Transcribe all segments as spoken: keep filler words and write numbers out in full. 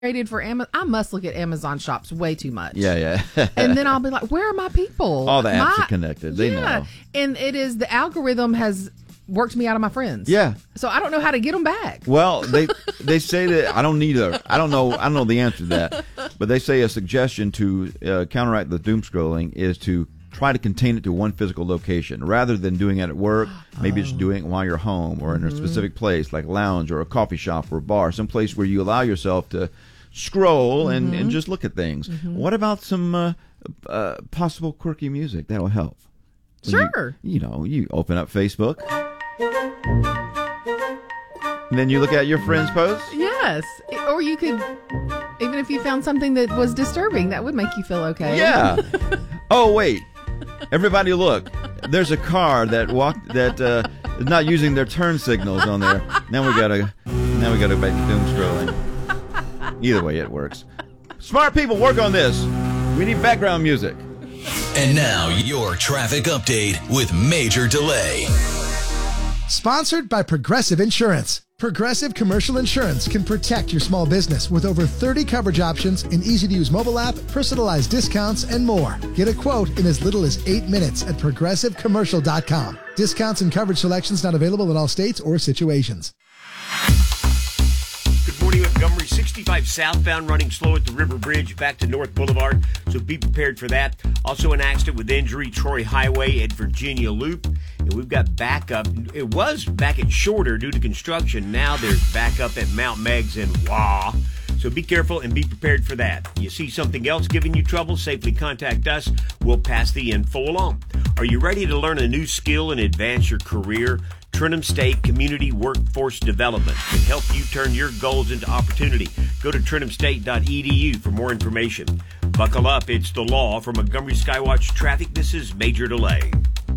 Rated for Amazon. I must look at Amazon shops way too much. Yeah, yeah. And then I'll be like, where are my people? All the apps my, are connected. They yeah. know. And it is the algorithm has worked me out of my friends. Yeah. So I don't know how to get them back. Well, they they say that I don't either. I don't know. I don't know the answer to that. But they say a suggestion to uh, counteract the doom scrolling is to try to contain it to one physical location rather than doing it at work. Maybe oh. just doing it while you're home or in mm-hmm. a specific place like a lounge or a coffee shop or a bar, some place where you allow yourself to scroll and, mm-hmm. and just look at things. Mm-hmm. What about some uh, uh, possible quirky music? That'll help. When sure. You, you know, you open up Facebook. And then you look at your friend's posts? Yes. Or you could, even if you found something that was disturbing, that would make you feel okay. Yeah. Oh, wait. Everybody look. There's a car that walked that uh, is not using their turn signals on there. Now we gotta now we gotta back to doom scrolling. Either way, it works. Smart people, work on this. We need background music. And now, your traffic update with Major Delay. Sponsored by Progressive Insurance. Progressive Commercial Insurance can protect your small business with over thirty coverage options, an easy-to-use mobile app, personalized discounts, and more. Get a quote in as little as eight minutes at progressive commercial dot com. Discounts and coverage selections not available in all states or situations. Good morning, Montgomery. sixty-five southbound running slow at the River Bridge back to North Boulevard, so be prepared for that. Also an accident with injury, Troy Highway at Virginia Loop. And we've got backup. It was back at Shorter due to construction. Now there's backup at Mount Meigs and Wah. So be careful and be prepared for that. You see something else giving you trouble, safely contact us. We'll pass the info along. Are you ready to learn a new skill and advance your career? Trenton State Community Workforce Development can help you turn your goals into opportunity. Go to trenton state dot e d u for more information. Buckle up, it's the law. For Montgomery Skywatch Traffic, this is Major Delay.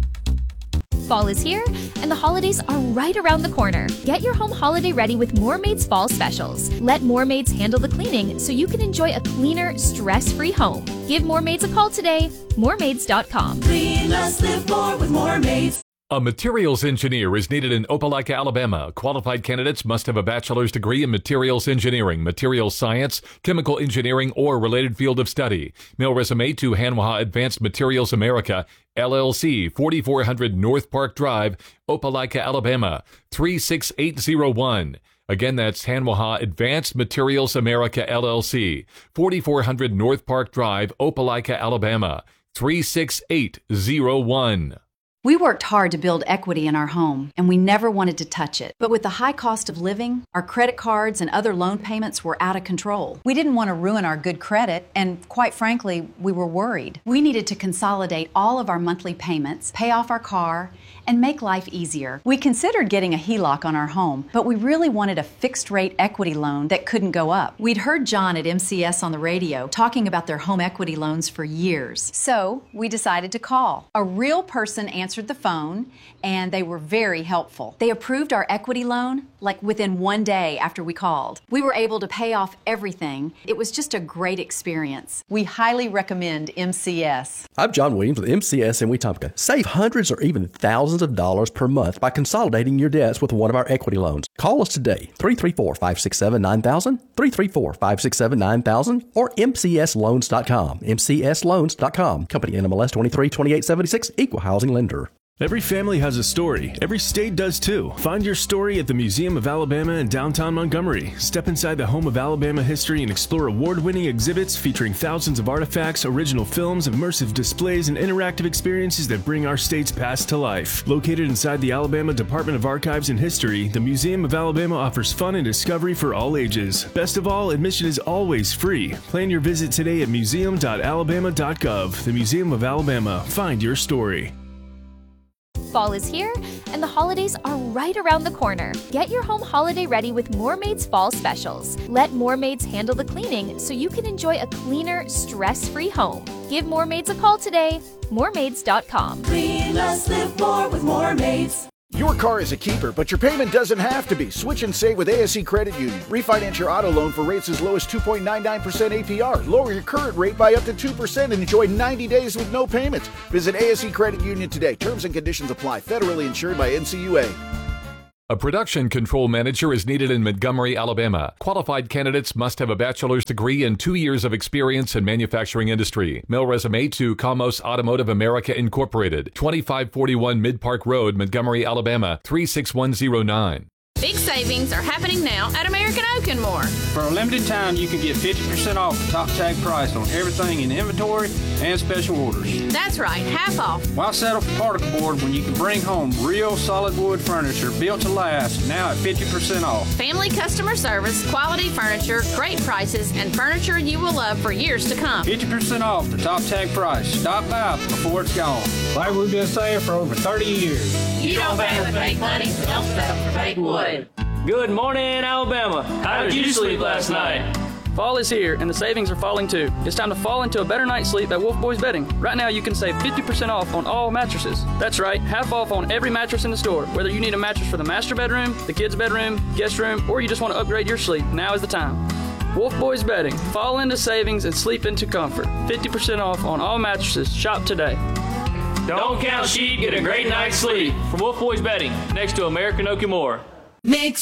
Fall is here, and the holidays are right around the corner. Get your home holiday ready with Moormaid's Fall Specials. Let Moormaids handle the cleaning so you can enjoy a cleaner, stress-free home. Give Moormaids a call today. moormaids dot com. Clean less, live more with Moormaids. A materials engineer is needed in Opelika, Alabama. Qualified candidates must have a bachelor's degree in materials engineering, materials science, chemical engineering, or related field of study. Mail resume to Hanwha Advanced Materials America, L L C, forty-four hundred North Park Drive, Opelika, Alabama, three six eight zero one. Again, that's Hanwha Advanced Materials America, L L C, forty-four hundred North Park Drive, Opelika, Alabama, three six eight zero one. We worked hard to build equity in our home, and we never wanted to touch it. But with the high cost of living, our credit cards and other loan payments were out of control. We didn't want to ruin our good credit, and quite frankly, we were worried. We needed to consolidate all of our monthly payments, pay off our car, and make life easier. We considered getting a H E L O C on our home, but we really wanted a fixed-rate equity loan that couldn't go up. We'd heard John at M C S on the radio talking about their home equity loans for years. So we decided to call. A real person answered the phone, and they were very helpful. They approved our equity loan like within one day after we called. We were able to pay off everything. It was just a great experience. We highly recommend M C S. I'm John Williams with M C S in Wetumpka. Save hundreds or even thousands of dollars per month by consolidating your debts with one of our equity loans. Call us today, three three four, five six seven, nine thousand, three three four, five six seven, nine thousand, or m c s loans dot com, m c s loans dot com. Company N M L S twenty-three twenty-eight seventy-six, Equal Housing Lender. Every family has a story. Every state does too. Find your story at the Museum of Alabama in downtown Montgomery. Step inside the home of Alabama history and explore award-winning exhibits featuring thousands of artifacts, original films, immersive displays, and interactive experiences that bring our state's past to life. Located inside the Alabama Department of Archives and History, the Museum of Alabama offers fun and discovery for all ages. Best of all, admission is always free. Plan your visit today at museum dot alabama dot gov. The Museum of Alabama. Find your story. Fall is here, and the holidays are right around the corner. Get your home holiday ready with Moormaids Fall Specials. Let Moormaids handle the cleaning so you can enjoy a cleaner, stress-free home. Give Moormaids a call today. moormaids dot com. Clean less, live more with Moormaids. Your car is a keeper, but your payment doesn't have to be. Switch and save with A S E Credit Union. Refinance your auto loan for rates as low as two point nine nine percent A P R. Lower your current rate by up to two percent and enjoy ninety days with no payments. Visit A S E Credit Union today. Terms and conditions apply. Federally insured by N C U A. A production control manager is needed in Montgomery, Alabama. Qualified candidates must have a bachelor's degree and two years of experience in manufacturing industry. Mail resume to Comos Automotive America Incorporated, twenty-five forty-one Mid Park Road, Montgomery, Alabama, three six one zero nine. Big savings are happening now at American Oak and More. For a limited time, you can get fifty percent off the top tag price on everything in inventory and special orders. That's right, half off. Why settle for particle board when you can bring home real solid wood furniture built to last, now at fifty percent off? Family customer service, quality furniture, great prices, and furniture you will love for years to come. fifty percent off the top tag price. Stop by before it's gone. Like we've been saying for over thirty years. You don't pay with fake money, so don't settle for fake wood. Good morning, Alabama. How did you sleep last night? Fall is here, and the savings are falling too. It's time to fall into a better night's sleep at Wolf Boys Bedding. Right now, you can save fifty percent off on all mattresses. That's right, half off on every mattress in the store. Whether you need a mattress for the master bedroom, the kids' bedroom, guest room, or you just want to upgrade your sleep, now is the time. Wolf Boys Bedding. Fall into savings and sleep into comfort. fifty percent off on all mattresses. Shop today. Don't count sheep, get a great night's sleep. From Wolf Boys Bedding, next to American Oak and More. Mix